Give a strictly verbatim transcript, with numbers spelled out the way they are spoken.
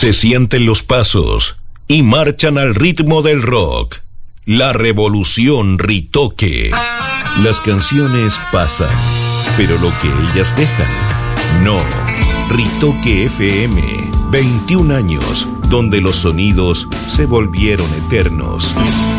Se sienten los pasos y marchan al ritmo del rock. La revolución Ritoque. Las canciones pasan, pero lo que ellas dejan, no. Ritoque F M, veintiún años, donde los sonidos se volvieron eternos.